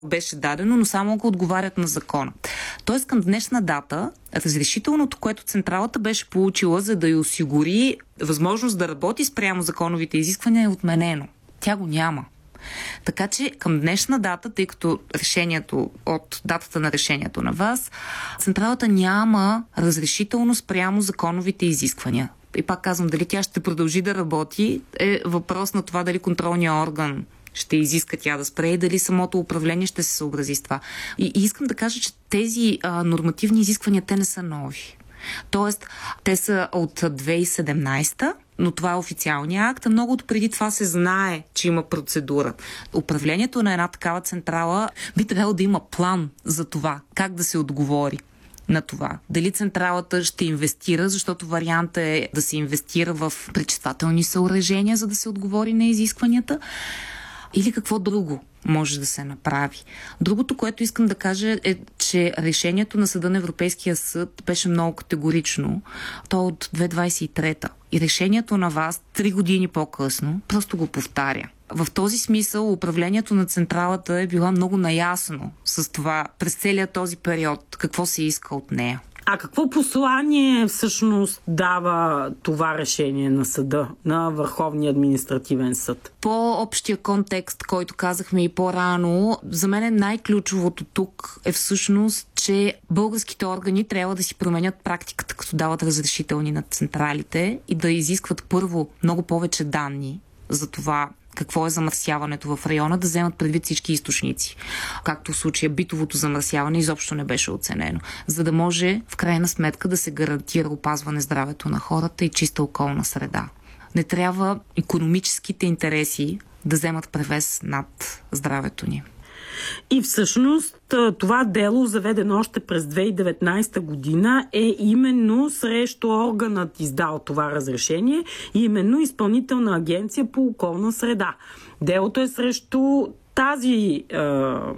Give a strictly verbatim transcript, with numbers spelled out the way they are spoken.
беше дадено, но само ако отговарят на закона. Тоест към днешна дата разрешителното, което централата беше получила, за да й осигури възможност да работи спрямо законовите изисквания, е отменено. Тя го няма. Така че към днешна дата, тъй като решението от датата на решението на вас, централата няма разрешително спрямо законовите изисквания. И пак казвам, дали тя ще продължи да работи, е въпрос на това дали контролният орган ще изиска тя да спре и дали самото управление ще се съобрази с това. И, и искам да кажа, че тези а, нормативни изисквания, те не са нови. Тоест, те са от две хиляди и седемнадесета, но това е официалният акт, а много от преди това се знае, че има процедура. Управлението на една такава централа би трябвало да има план за това, как да се отговори на това. Дали централата ще инвестира, защото вариантът е да се инвестира в пречиствателни съоръжения, за да се отговори на изискванията, или какво друго може да се направи. Другото, което искам да кажа, е, че решението на Съда на Европейския съд беше много категорично. То е от две хиляди двадесет и трета. И решението на вас, три години по-късно, просто го повтаря. В този смисъл управлението на централата е била много наясно с това през целия този период, какво се иска от нея. А какво послание всъщност дава това решение на съда, на Върховния административен съд? По-общия контекст, който казахме и по-рано, за мен най-ключовото тук е всъщност, че българските органи трябва да си променят практиката, като дават разрешителни на централите и да изискват първо много повече данни за това какво е замърсяването в района, да вземат предвид всички източници. Както в случая битовото замърсяване изобщо не беше оценено. За да може в крайна сметка да се гарантира опазване здравето на хората и чиста околна среда. Не трябва икономическите интереси да вземат превес над здравето ни. И всъщност това дело, заведено още през две хиляди и деветнадесета година, е именно срещу органът издал това разрешение, именно Изпълнителна агенция по околна среда. Делото е срещу тази е,